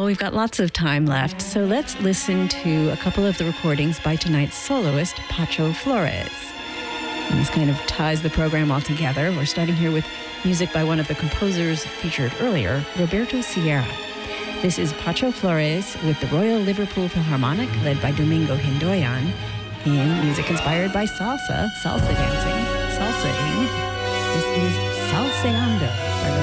Well, we've got lots of time left, so let's listen to a couple of the recordings by tonight's soloist, Pacho Flores. And this kind of ties the program all together. We're starting here with music by one of the composers featured earlier, Roberto Sierra. This is Pacho Flores with the Royal Liverpool Philharmonic, led by Domingo Hindoyan, in music inspired by salsa dancing, salsaing. This is Salseando by